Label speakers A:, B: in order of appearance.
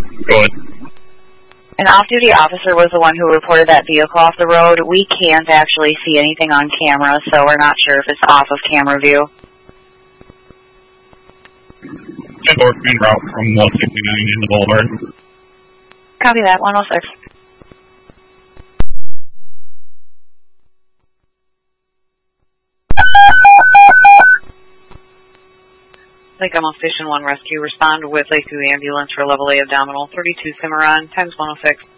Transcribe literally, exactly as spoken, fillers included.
A: Good.
B: An off-duty officer was the one who reported that vehicle off the road. We can't actually see anything on camera, so we're not sure if it's off of camera view.
A: Northbound route from one sixty-nine in the Boulevard.
B: Copy that, one oh six. Lake Elmo Station one Rescue, respond with Lakeview Ambulance for level A abdominal, thirty-two Cimarron, times one oh six.